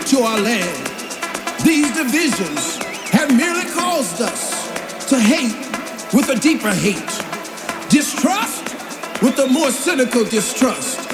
to our land. These divisions have merely caused us to hate with a deeper hate, distrust with a more cynical distrust.